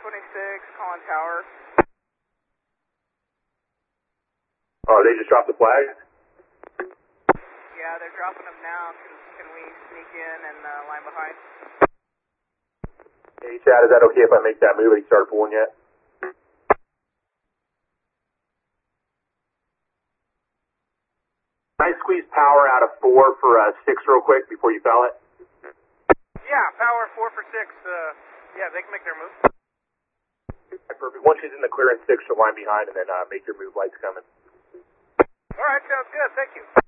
calling tower. Oh, they just dropped the flag? Yeah, they're dropping them now. Can we sneak in and line behind? Hey, Chad, is that okay if I make that move? Have you started pulling yet? Can I squeeze power out of 4 for 6 real quick before you foul it? Yeah, power 4 for 6. Yeah, they can make their move. Perfect. Once she's in the clearance, 6 she'll line behind and then make your move. Lights coming. All right, sounds good. Thank you.